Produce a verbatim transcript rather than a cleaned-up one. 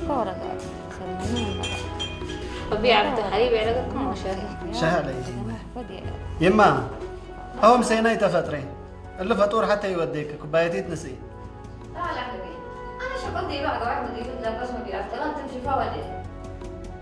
ورقة سلموني طبيعي عبد الحليب علاقتكم شهي شهي علي يما هو مسيناي تفطري اللي فطور حتى يوديك كوبايتي تنسي لا لا حبيبي انا شو بدي بقى قاعد بدي بدي بس ما بيعرف تمشي فوالي